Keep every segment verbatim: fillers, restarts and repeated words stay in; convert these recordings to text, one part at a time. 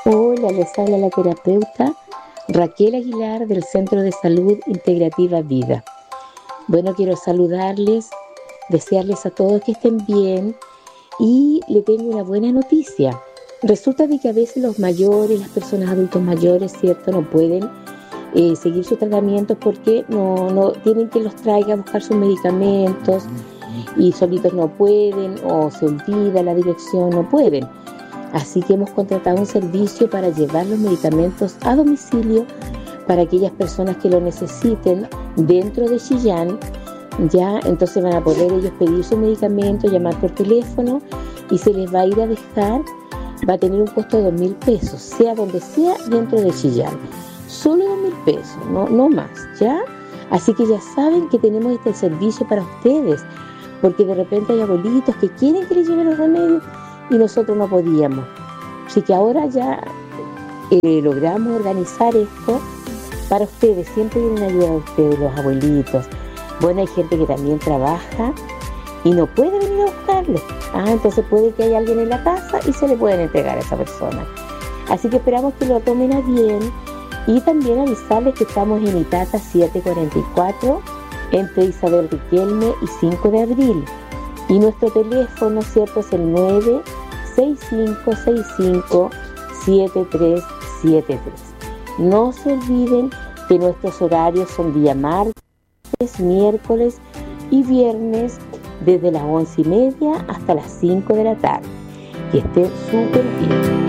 Hola, les habla la terapeuta Raquel Aguilar del Centro de Salud Integrativa Vida. Bueno, quiero saludarles, desearles a todos que estén bien y le tengo una buena noticia. Resulta de que a veces los mayores, las personas adultos mayores, ¿cierto?, no pueden eh, seguir sus tratamientos porque no, no tienen que los traiga a buscar sus medicamentos y solitos no pueden o se olvida la dirección, no pueden. Así que hemos contratado un servicio para llevar los medicamentos a domicilio para aquellas personas que lo necesiten dentro de Chillán. Ya, entonces van a poder ellos pedir su medicamento, llamar por teléfono y se les va a ir a dejar. Va a tener un costo de dos mil pesos, sea donde sea dentro de Chillán. Solo dos mil pesos, no, no más, ¿ya? Así que ya saben que tenemos este servicio para ustedes, porque de repente hay abuelitos que quieren que les lleven los remedios y nosotros no podíamos. Así que ahora ya eh, logramos organizar esto para ustedes. Siempre vienen a ayudar a ustedes, los abuelitos. Bueno, hay gente que también trabaja y no puede venir a buscarlo. Ah, entonces puede que haya alguien en la casa y se le pueden entregar a esa persona. Así que esperamos que lo tomen a bien y también avisarles que estamos en Itata siete cuarenta y cuatro entre Isabel Riquelme y cinco de abril. Y nuestro teléfono, ¿cierto?, es el nueve seis cinco seis cinco siete tres siete tres. No se olviden que nuestros horarios son día martes, miércoles y viernes desde las once y media hasta las cinco de la tarde. Que estén súper bien.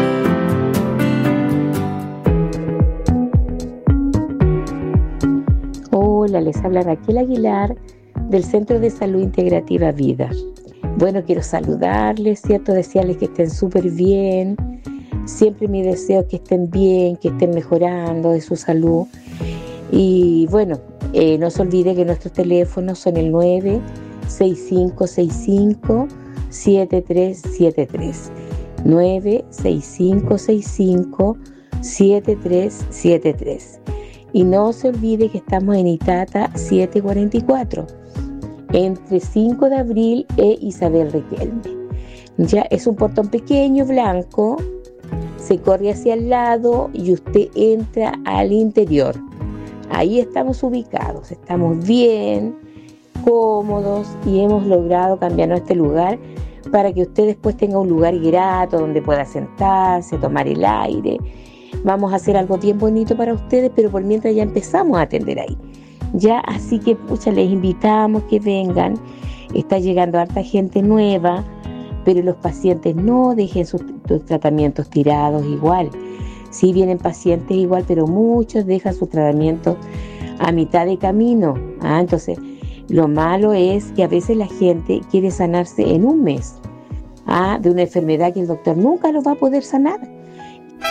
Hola, les habla Raquel Aguilar del Centro de Salud Integrativa Vida. Bueno, quiero saludarles, ¿cierto? Desearles que estén súper bien. Siempre mi deseo es que estén bien, que estén mejorando de su salud. Y bueno, eh, no se olvide que nuestros teléfonos son el nueve seis cinco seis cinco siete tres siete tres. nueve seis cinco seis cinco siete tres siete tres. Y no se olvide que estamos en Itata siete cuarenta y cuatro. Entre cinco de abril e Isabel Riquelme. Ya es un portón pequeño, blanco, se corre hacia el lado y usted entra al interior. Ahí estamos ubicados, estamos bien, cómodos y hemos logrado cambiarnos este lugar para que usted después tenga un lugar grato donde pueda sentarse, tomar el aire. Vamos a hacer algo bien bonito para ustedes, pero por mientras ya empezamos a atender ahí. Ya, así que pucha, les invitamos que vengan. Está llegando harta gente nueva, pero los pacientes no dejen sus, sus tratamientos tirados igual. Sí vienen pacientes igual, pero muchos dejan sus tratamientos a mitad de camino. Ah, entonces, lo malo es que a veces la gente quiere sanarse en un mes, ah, de una enfermedad que el doctor nunca lo va a poder sanar.